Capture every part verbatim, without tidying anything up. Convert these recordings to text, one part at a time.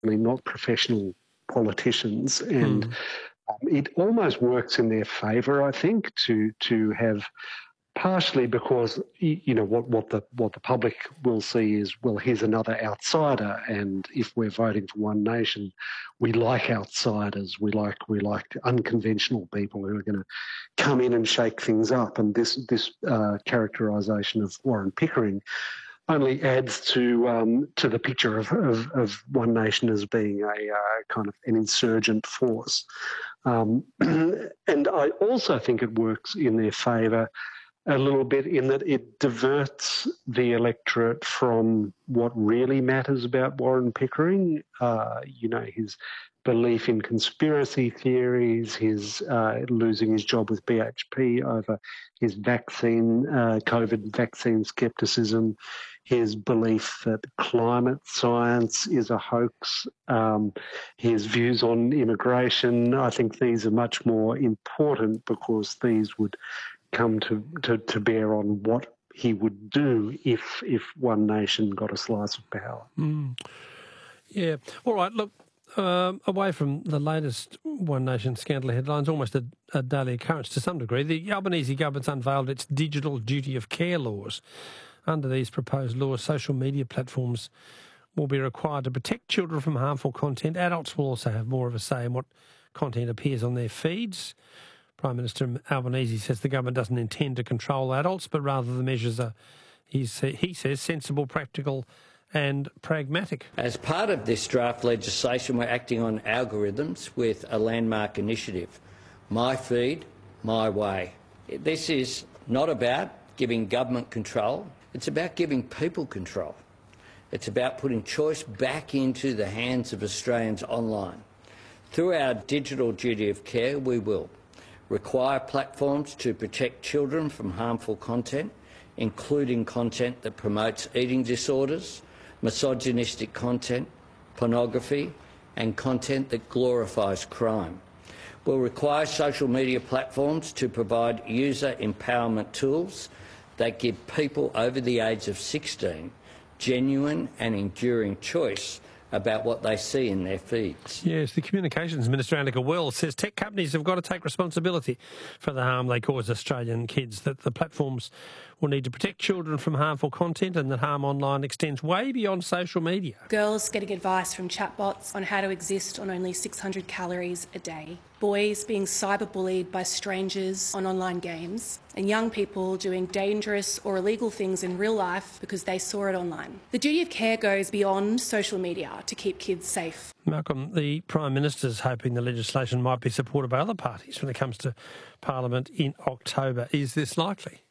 not professional politicians, and Mm. um, it almost works in their favour, I think, to to have. Partially because you know what, what the what the public will see is, well, here's another outsider, and if we're voting for One Nation, we like outsiders, we like we like unconventional people who are going to come in and shake things up. And this this uh, characterisation of Warren Pickering only adds to um, to the picture of, of, of One Nation as being a uh, kind of an insurgent force. Um, and I also think it works in their favour a little bit in that it diverts the electorate from what really matters about Warren Pickering. Uh, you know, his belief in conspiracy theories, his uh, losing his job with B H P over his vaccine, uh, COVID vaccine scepticism, his belief that climate science is a hoax, um, his views on immigration. I think these are much more important because these would come to, to, to bear on what he would do if if One Nation got a slice of power. Mm. Yeah. All right, look, um, away from the latest One Nation scandal headlines, almost a, a daily occurrence to some degree, the Albanese government's unveiled its digital duty of care laws. Under these proposed laws, social media platforms will be required to protect children from harmful content. Adults will also have more of a say in what content appears on their feeds. Prime Minister Albanese says the government doesn't intend to control adults, but rather the measures are, he says, sensible, practical and pragmatic. As part of this draft legislation, we're acting on algorithms with a landmark initiative, My Feed, My Way. This is not about giving government control, it's about giving people control. It's about putting choice back into the hands of Australians online. Through our digital duty of care, we will require platforms to protect children from harmful content, including content that promotes eating disorders, misogynistic content, pornography, and content that glorifies crime. We'll require social media platforms to provide user empowerment tools that give people over the age of sixteen genuine and enduring choice about what they see in their feeds. Yes, the Communications Minister, Annika Wells, says tech companies have got to take responsibility for the harm they cause Australian kids, that the platforms will need to protect children from harmful content and that harm online extends way beyond social media. Girls getting advice from chatbots on how to exist on only six hundred calories a day. Boys being cyberbullied by strangers on online games. And young people doing dangerous or illegal things in real life because they saw it online. The duty of care goes beyond social media to keep kids safe. Malcolm, the Prime Minister's hoping the legislation might be supported by other parties when it comes to Parliament in October. Is this likely?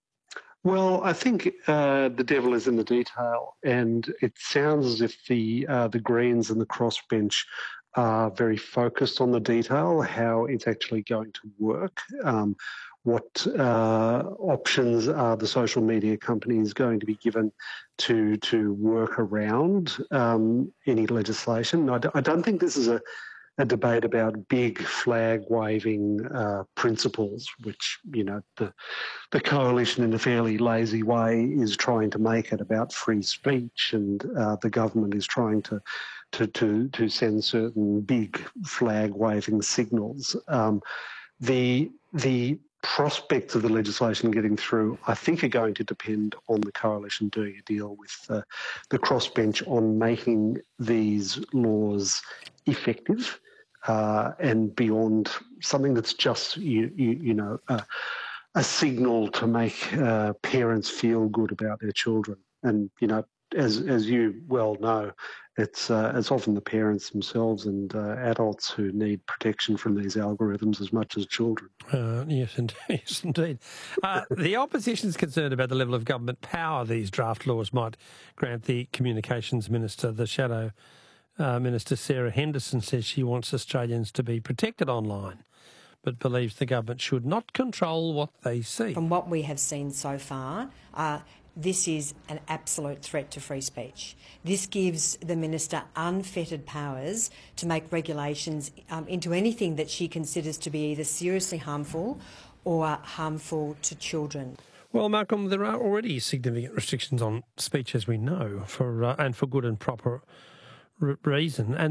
Well, I think uh, the devil is in the detail, and it sounds as if the uh, the Greens and the crossbench are very focused on the detail, how it's actually going to work. Um, what uh, options are the social media companies going to be given to to work around um, any legislation? I, d- I don't think this is a a debate about big flag-waving uh, principles, which, you know, the the coalition in a fairly lazy way is trying to make it about free speech, and uh, the government is trying to to to, to send certain big flag-waving signals. Um, the the prospects of the legislation getting through, I think, are going to depend on the coalition doing a deal with uh, the crossbench on making these laws effective uh, and beyond something that's just, you, you, you know, uh, a signal to make uh, parents feel good about their children. And, you know, as as you well know, it's uh, it's often the parents themselves and uh, adults who need protection from these algorithms as much as children. Uh, yes, indeed. Yes, indeed. Uh, the opposition is concerned about the level of government power these draft laws might grant the Communications Minister. The Shadow uh, Minister, Sarah Henderson, says she wants Australians to be protected online, but believes the government should not control what they see. From what we have seen so far, uh, this is an absolute threat to free speech. This gives the Minister unfettered powers to make regulations um, into anything that she considers to be either seriously harmful or harmful to children. Well, Malcolm, there are already significant restrictions on speech, as we know, for uh, and for good and proper r- reason. And